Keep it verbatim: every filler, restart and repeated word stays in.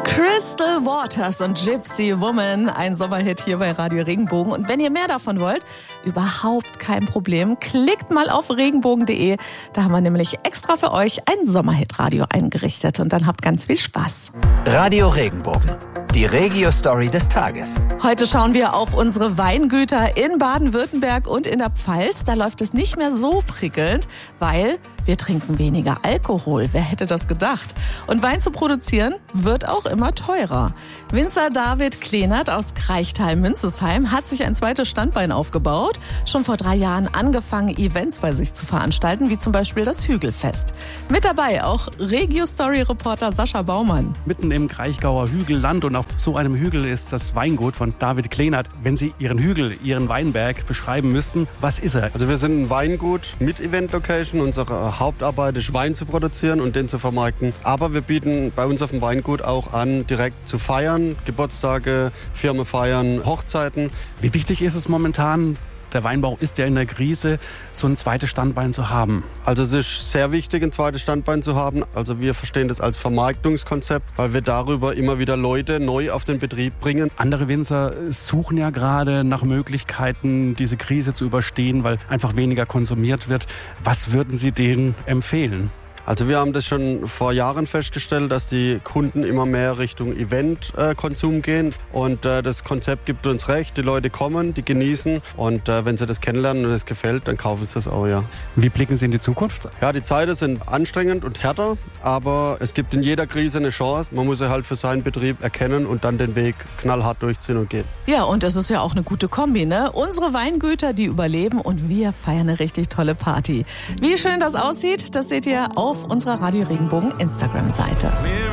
Crystal Waters und Gypsy Woman, ein Sommerhit hier bei Radio Regenbogen. Und wenn ihr mehr davon wollt, überhaupt kein Problem, klickt mal auf regenbogen punkt de. Da haben wir nämlich extra für euch ein Sommerhit-Radio eingerichtet. Und dann habt ganz viel Spaß. Radio Regenbogen, die Regio-Story des Tages. Heute schauen wir auf unsere Weingüter in Baden-Württemberg und in der Pfalz. Da läuft es nicht mehr so prickelnd, weil wir trinken weniger Alkohol. Wer hätte das gedacht? Und Wein zu produzieren wird auch immer teurer. Winzer David Klenert aus Kreichtal-Münzesheim hat sich ein zweites Standbein aufgebaut. Schon vor drei Jahren angefangen, Events bei sich zu veranstalten, wie zum Beispiel das Hügelfest. Mit dabei auch Regio-Story-Reporter Sascha Baumann. Mitten im Kraichgauer Hügelland und auf so einem Hügel ist das Weingut von David Klenert. Wenn Sie Ihren Hügel, Ihren Weinberg beschreiben müssten, was ist er? Also wir sind ein Weingut mit Event-Location. Unsere Hauptarbeit ist, Wein zu produzieren und den zu vermarkten. Aber wir bieten bei uns auf dem Weingut auch an, direkt zu feiern, Geburtstage, Firmenfeiern, Hochzeiten. Wie wichtig ist es momentan, der Weinbau ist ja in der Krise, so ein zweites Standbein zu haben? Also es ist sehr wichtig, ein zweites Standbein zu haben. Also wir verstehen das als Vermarktungskonzept, weil wir darüber immer wieder Leute neu auf den Betrieb bringen. Andere Winzer suchen ja gerade nach Möglichkeiten, diese Krise zu überstehen, weil einfach weniger konsumiert wird. Was würden Sie denen empfehlen? Also wir haben das schon vor Jahren festgestellt, dass die Kunden immer mehr Richtung Event-Konsum gehen. Und äh, das Konzept gibt uns recht. Die Leute kommen, die genießen. Und äh, wenn sie das kennenlernen und es gefällt, dann kaufen sie das auch, ja. Wie blicken Sie in die Zukunft? Ja, die Zeiten sind anstrengend und härter. Aber es gibt in jeder Krise eine Chance. Man muss sie halt für seinen Betrieb erkennen und dann den Weg knallhart durchziehen und gehen. Ja, und das ist ja auch eine gute Kombi, ne? Unsere Weingüter, die überleben und wir feiern eine richtig tolle Party. Wie schön das aussieht, das seht ihr auf auf unserer Radio Regenbogen Instagram-Seite.